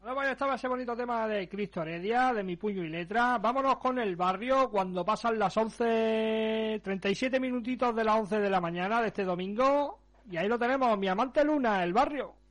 Bueno, pues estaba ese bonito tema de Cristo Heredia, de Mi Puño y Letra. Vámonos con El Barrio cuando pasan las 11:37 minutitos de las 11 de la mañana de este domingo. Y ahí lo tenemos, Mi Amante Luna, El Barrio.